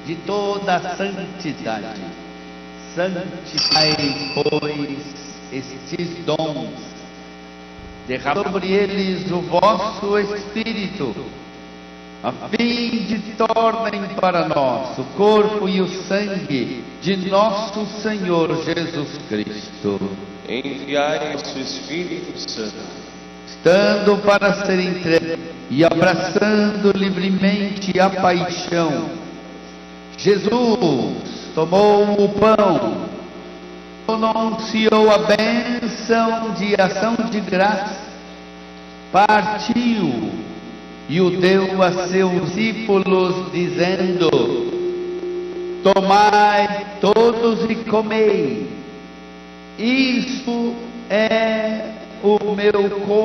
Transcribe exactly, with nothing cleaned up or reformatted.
de toda a santidade. Santificai, pois, estes dons, derramai sobre eles o vosso Espírito, a fim de tornem para nós o corpo e o sangue de nosso Senhor Jesus Cristo. Enviai o seu Espírito Santo, estando para ser entregue e abraçando livremente a paixão, Jesus tomou o pão, pronunciou a bênção de ação de graça, partiu e o deu a seus discípulos, dizendo: tomai todos e comei, isso é o meu corpo,